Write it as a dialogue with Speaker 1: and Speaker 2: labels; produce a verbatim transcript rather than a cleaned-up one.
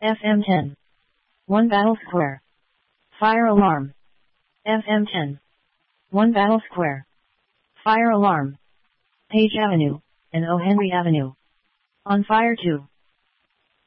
Speaker 1: F M ten. one Battle Square. Fire alarm. F M ten. one Battle Square. Fire alarm. Page Avenue, and O. Henry Avenue. On fire too.